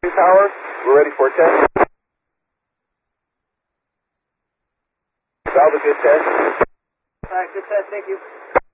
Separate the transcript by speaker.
Speaker 1: Tower, we're ready for test. Salva, good test.
Speaker 2: All right, good test, thank you.